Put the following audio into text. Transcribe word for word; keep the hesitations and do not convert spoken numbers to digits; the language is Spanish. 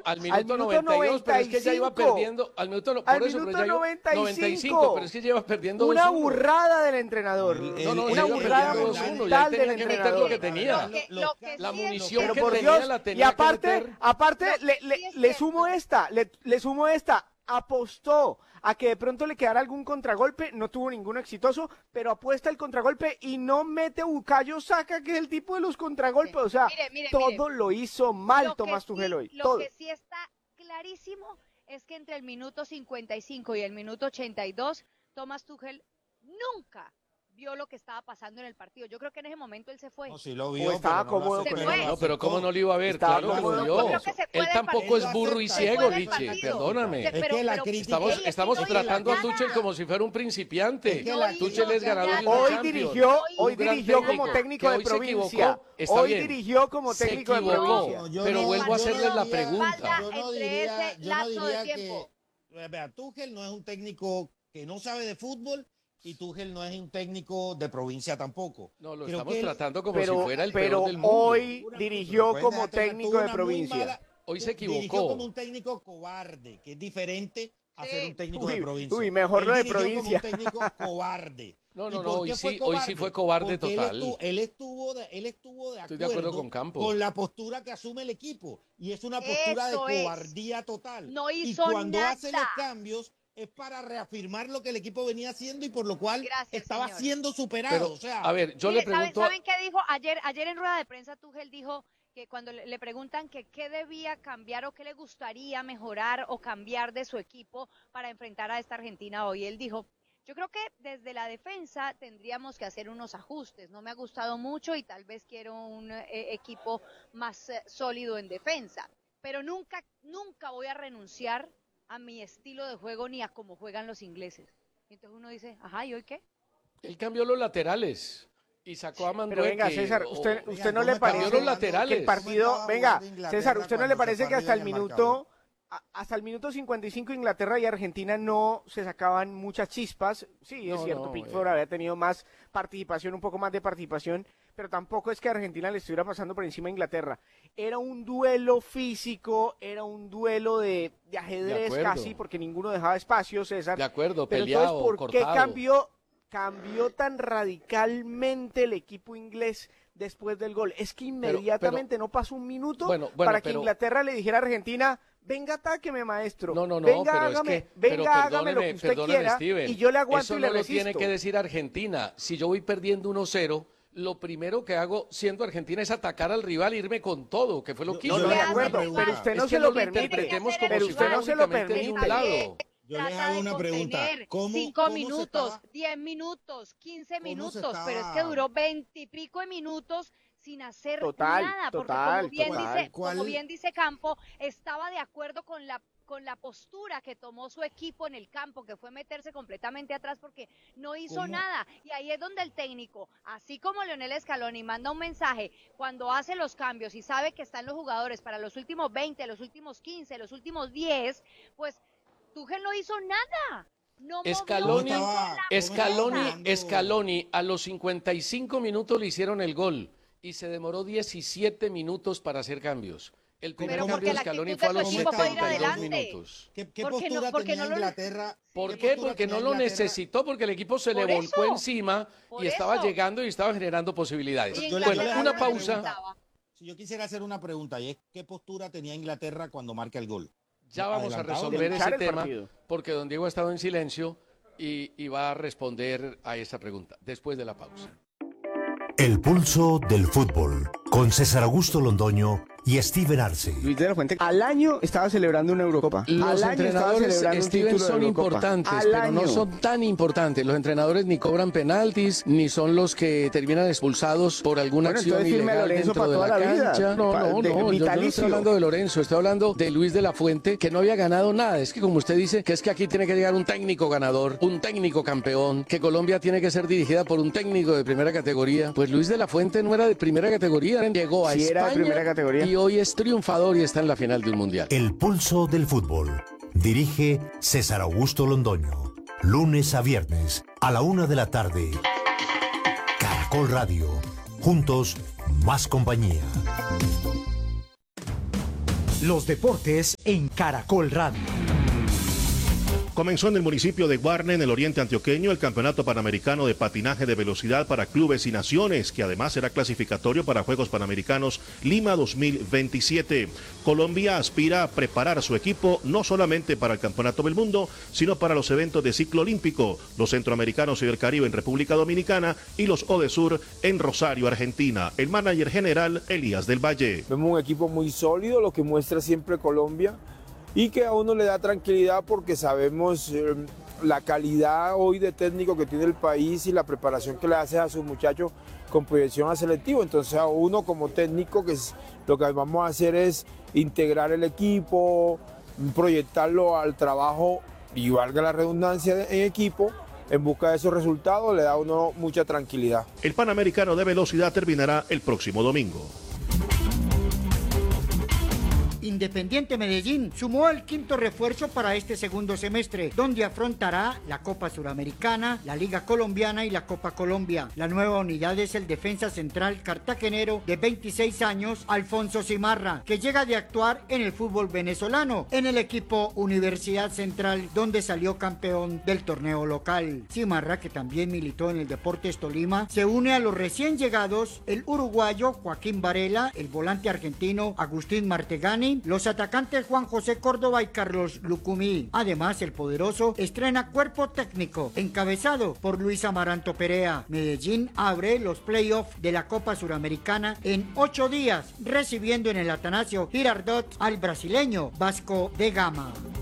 al minuto noventa y dos, pero es que ya iba perdiendo, al minuto, por al eso, minuto pero ya noventa y cinco, noventa y cinco, pero es que lleva perdiendo una dos uno. burrada del entrenador, el, no, no, una burrada monumental del entrenador. Lo que tenía. Lo que, lo que la sí munición pero que por tenía Dios, la tenía y aparte, que meter. aparte Lo le, que le, sí es le cierto. sumo esta, le, le sumo esta, apostó a que de pronto le quedara algún contragolpe, no tuvo ninguno exitoso, pero apuesta el contragolpe y no mete Bukayo Saka, que es el tipo de los contragolpes, o sea, mire, mire, todo mire. lo hizo mal Lo que Tomás sí- Tuchel hoy, Lo todo. que sí está clarísimo es que entre el minuto cincuenta y cinco y el minuto ochenta y dos, Tomás Tuchel nunca vio lo que estaba pasando en el partido. Yo creo que en ese momento él se fue. No, sí lo O vio, estaba pero no lo cómodo aceptó. con él. No, pero cómo no lo iba a ver, Estaba claro que cómodo lo con vio. él. Yo creo que se fue Él del tampoco partido. es burro y Se ciego, fue del Liche, partido. perdóname. Se- Es pero- que la pero- crítica- Estamos, Ey, es que estamos no hizo tratando a nada. Tuchel como si fuera un principiante. Es que No la- hizo Tuchel es ganador nada. de una Hoy Champions. dirigió, Un hoy gran dirigió técnico, como técnico que de hoy se equivocó, provincia. está Hoy bien. dirigió como Se técnico de equivocó, provincia. No, yo pero no- vuelvo a yo hacerles no la diría- pregunta. Yo no entre diría, ese yo no lapso de diría que... tiempo. Vea, Tuchel no es un técnico que no sabe de fútbol y Tuchel no es un técnico de provincia tampoco. No, lo Creo estamos que él- tratando como Pero, si fuera el pero peor del mundo. hoy dirigió Pueden como dejarte ver, técnico tuvo de una muy provincia. mala- Hoy se Dirigió equivocó. como un técnico cobarde, que es diferente a Sí. ser un técnico Uy, de provincia. uy, mejor Él lo de dirigió provincia. como un técnico cobarde. No, ¿Y no, por no, qué hoy fue sí, hoy sí fue cobarde Porque total. Él estuvo, él estuvo de, él estuvo de Estoy de acuerdo, acuerdo con Campos. con la postura que asume el equipo. Y es una postura Eso de es. cobardía total. No y hizo cuando hace los nada. cambios es para reafirmar lo que el equipo venía haciendo y por lo cual Gracias, estaba señor. siendo superado. Pero, o sea, a ver, yo Mire, le pregunto... ¿saben, ¿saben qué dijo ayer? Ayer en rueda de prensa Tuchel dijo que cuando le, le preguntan que qué debía cambiar o qué le gustaría mejorar o cambiar de su equipo para enfrentar a esta Argentina hoy, él dijo, yo creo que desde la defensa tendríamos que hacer unos ajustes. No me ha gustado mucho y tal vez quiero un eh, equipo más eh, sólido en defensa. Pero nunca, nunca voy a renunciar a mi estilo de juego ni a cómo juegan los ingleses. Y entonces uno dice, ajá, ¿y hoy qué? Él cambió los laterales y sacó a Mandueque. Pero venga, César, o- usted, o- usted no ¿cómo le estaba parece los laterales? que el partido, ¿Cómo venga, estaba jugando César, ¿usted no le Inglaterra parece cuando que se hasta el fue arriba en el minuto, a- hasta el minuto cincuenta y cinco Inglaterra y Argentina no se sacaban muchas chispas? Sí, es No, cierto, no, Pickford eh. había tenido más participación, un poco más de participación, pero tampoco es que Argentina le estuviera pasando por encima a Inglaterra. Era un duelo físico, era un duelo de, de ajedrez acuerdo. casi, porque ninguno dejaba espacio, César. De acuerdo, Pero peleado, entonces, ¿por cortado. qué cambió, cambió tan radicalmente el equipo inglés después del gol? Es que inmediatamente no pasó un minuto Bueno, bueno, para que pero- Inglaterra le dijera a Argentina, venga, atáqueme, maestro. No, no, no, venga, pero hágame, es que, pero venga, hágame lo que perdóneme, usted perdóneme, quiera Steven, y yo le aguanto eso y le no lo resisto. tiene que decir Argentina. Si yo voy perdiendo uno cero, lo primero que hago siendo Argentina es atacar al rival e irme con todo, que fue lo que No, hizo. no, de hace acuerdo, rival. pero usted no Es se que lo no lo permite. interpretemos como Pero si usted fuera no se lo únicamente de un permite. lado. Yo les Trata hago de una pregunta. contener ¿Cómo, cinco cómo se minutos, estaba- diez minutos, quince cómo se minutos, pero es que estaba- duró veintipico de minutos sin hacer Total, nada, porque total, como bien total. dice, ¿Cuál- como bien dice Campo, estaba de acuerdo con la con la postura que tomó su equipo en el campo, que fue meterse completamente atrás porque no hizo ¿Cómo? nada. Y ahí es donde el técnico, así como Lionel Scaloni manda un mensaje cuando hace los cambios y sabe que están los jugadores para los últimos veinte, los últimos quince, los últimos diez, pues Tuchel no hizo nada. No movió Scaloni, una sola Scaloni, pieza. Scaloni, a los cincuenta y cinco minutos le hicieron el gol y se demoró diecisiete minutos para hacer cambios. El primer Pero cambio porque de la Scaloni actitud fue a de los su equipo fue ir setenta y dos adelante. minutos. ¿Qué, qué Porque no- postura porque tenía no lo- Inglaterra? ¿Por ¿Qué qué? postura Porque tenía no lo Inglaterra? necesitó, porque el equipo se Por le volcó eso. encima Por y estaba eso. llegando y estaba generando posibilidades. Y Yo le- Bueno, yo le hago una una pausa. pregunta. Si yo quisiera hacer una pregunta, y es ¿qué postura tenía Inglaterra cuando marca el gol? Ya vamos a Adelantado, resolver luchar ese el tema partido. porque don Diego ha estado en silencio y, y va a responder a esa pregunta después de la pausa. El pulso del fútbol con César Augusto Londoño y Steven Arce. Luis de la Fuente al año estaba celebrando una Eurocopa. Los al año estaba entrenadores, celebrando un Steven, título de son Eurocopa. importantes, Al pero año. no son tan importantes. Los entrenadores ni cobran penaltis, ni son los que terminan expulsados por alguna Bueno, acción entonces firme a ilegal Lorenzo dentro para de toda la la vida. cancha. No, Pa- no, de- no, yo- yo no vitalicio. estoy hablando de Lorenzo, estoy hablando de Luis de la Fuente, que no había ganado nada. Es que como usted dice, que es que aquí tiene que llegar un técnico ganador, un técnico campeón, que Colombia tiene que ser dirigida por un técnico de primera categoría. Pues Luis de la Fuente no era de primera categoría, llegó a Sí, era de España primera categoría. y hoy es triunfador y está en la final de un mundial. El pulso del fútbol. Dirige César Augusto Londoño. Lunes a viernes a la una de la tarde. Caracol Radio. Juntos, más compañía. Los deportes en Caracol Radio. Comenzó en el municipio de Guarne, en el oriente antioqueño, el Campeonato Panamericano de Patinaje de Velocidad para Clubes y Naciones, que además será clasificatorio para Juegos Panamericanos Lima dos mil veintisiete. Colombia aspira a preparar a su equipo no solamente para el Campeonato del Mundo, sino para los eventos de ciclo olímpico, los Centroamericanos y del Caribe en República Dominicana y los ODESUR en Rosario, Argentina. El manager general, Elías del Valle. Vemos un equipo muy sólido, lo que muestra siempre Colombia, y que a uno le da tranquilidad porque sabemos eh, la calidad hoy de técnico que tiene el país y la preparación que le hace a sus muchachos con proyección a selectivo. Entonces a uno como técnico, que es, lo que vamos a hacer es integrar el equipo, proyectarlo al trabajo y valga la redundancia en equipo, en busca de esos resultados, le da a uno mucha tranquilidad. El Panamericano de Velocidad terminará el próximo domingo. Independiente Medellín sumó el quinto refuerzo para este segundo semestre, donde afrontará la Copa Suramericana, la Liga Colombiana y la Copa Colombia. La nueva unidad es el defensa central cartagenero de veintiséis años, Alfonso Cimarra, que llega de actuar en el fútbol venezolano, en el equipo Universidad Central, donde salió campeón del torneo local. Cimarra, que también militó en el Deportes Tolima, se une a los recién llegados, el uruguayo Joaquín Varela, el volante argentino Agustín Martegani, los atacantes Juan José Córdoba y Carlos Lucumí. Además, el poderoso estrena cuerpo técnico, encabezado por Luis Amaranto Perea. Medellín abre los playoffs de la Copa Suramericana en ocho días, recibiendo en el Atanasio Girardot al brasileño Vasco de Gama.